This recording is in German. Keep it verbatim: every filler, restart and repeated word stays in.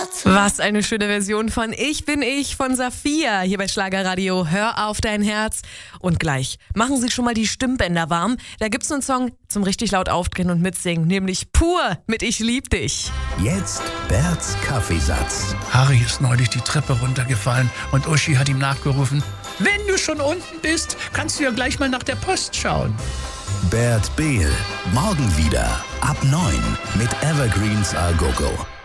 Kaffeesatz. Was eine schöne Version von Ich bin ich von Saphia hier bei Schlagerradio. Hör auf dein Herz. Und gleich machen Sie schon mal die Stimmbänder warm. Da gibt's einen Song zum richtig laut aufdrehen und mitsingen, nämlich Pur mit Ich lieb dich. Jetzt Berts Kaffeesatz. Harry ist neulich die Treppe runtergefallen und Uschi hat ihm nachgerufen: Wenn du schon unten bist, kannst du ja gleich mal nach der Post schauen. Bert Behl. Morgen wieder ab neun mit Evergreens A Go Go.